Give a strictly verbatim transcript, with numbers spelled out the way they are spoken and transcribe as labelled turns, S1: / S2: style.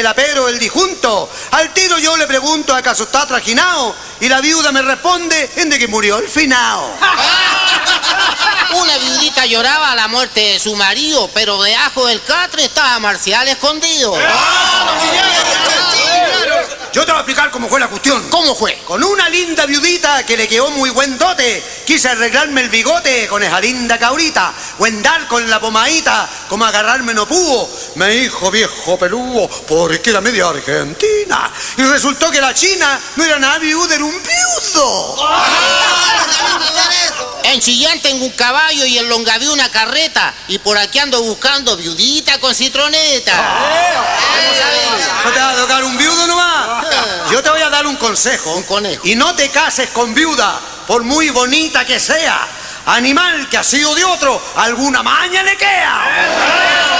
S1: el apero, el disjunto. Al tiro yo le pregunto acaso está trajinado y la viuda me responde en de que murió el finao.
S2: Una viudita lloraba a la muerte de su marido, pero debajo del catre estaba Marcial escondido.
S1: Yo te voy a explicar cómo fue la cuestión.
S2: ¿Cómo fue?
S1: Con una linda viudita que le quedó muy buen dote, quise arreglarme el bigote con esa linda cabrita, o andar con la pomadita, como agarrarme no pudo. Me dijo viejo peludo, porque era media argentina. Y resultó que la china no era nada viuda, era un viudo.
S2: En Chillán tengo un caballo y en Longaví una carreta. Y por aquí ando buscando viudita con citroneta. ¿Cómo sabes?
S1: ¿No te va a tocar un viudo nomás? Yo te voy a dar un consejo.
S2: Un conejo.
S1: Y no te cases con viuda, por muy bonita que sea. Animal que ha sido de otro, alguna maña le queda.